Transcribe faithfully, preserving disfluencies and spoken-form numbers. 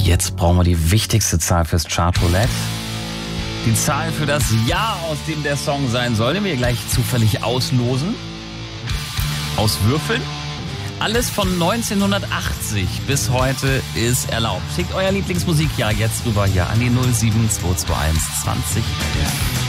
Jetzt brauchen wir die wichtigste Zahl fürs Chartroulette. Die Zahl für das Jahr, aus dem der Song sein soll, den wir gleich zufällig auslosen. Auswürfeln. Alles von neunzehnhundertachtzig bis heute ist erlaubt. Schickt euer Lieblingsmusikjahr jetzt rüber hier an die null sieben zwei zwei eins zwanzig.